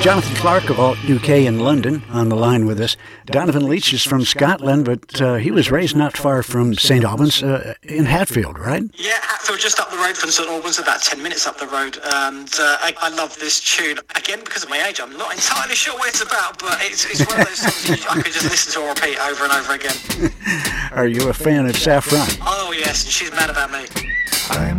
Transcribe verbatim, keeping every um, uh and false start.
Jonathan Clark of Alt U K in London on the line with us. Donovan Leitch is from Scotland, but uh, he was raised not far from Saint Albans uh, in Hatfield, right? Yeah, Hatfield, just up the road from Saint Albans, about ten minutes up the road. And uh, I, I love this tune. Again, because of my age, I'm not entirely sure what it's about, but it's, it's one of those songs I could just listen to or repeat over and over again. Are you a fan of Saffron? Oh, yes, and she's mad about me. I'm